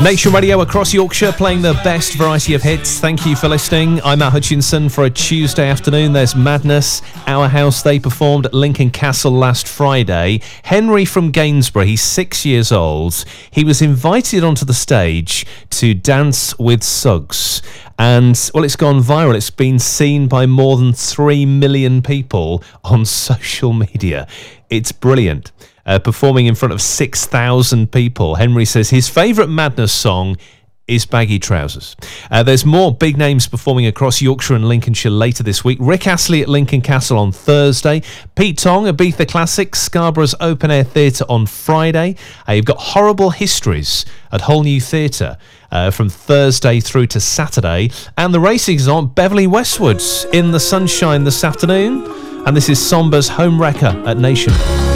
Nation Radio across Yorkshire, playing the best variety of hits. Thank you for listening. I'm Matt Hutchinson. For a Tuesday afternoon, there's Madness. Our House, they performed at Lincoln Castle last Friday. Henry from Gainsborough, he's 6 years old. He was invited onto the stage to dance with Suggs. And, well, it's gone viral. It's been seen by more than 3 million people on social media. It's brilliant. Performing in front of 6,000 people. Henry says his favourite Madness song is Baggy Trousers. There's more big names performing across Yorkshire and Lincolnshire later this week. Rick Astley at Lincoln Castle on Thursday. Pete Tong, Ibiza Classics, Scarborough's Open Air Theatre on Friday. You've got Horrible Histories at Whole New Theatre from Thursday through to Saturday. And the racing's on. Beverly Westwood's in the sunshine this afternoon. And this is Somber's Home Wrecker at Nation.